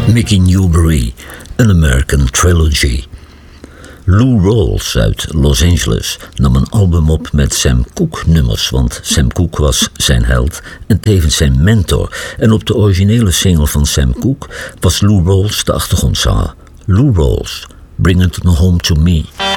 Mickey Newbury, An American Trilogy. Lou Rawls uit Los Angeles nam een album op met Sam Cooke nummers, want Sam Cooke was zijn held en tevens zijn mentor. En op de originele single van Sam Cooke was Lou Rawls de achtergrondzanger. Lou Rawls, Bring It Home to Me.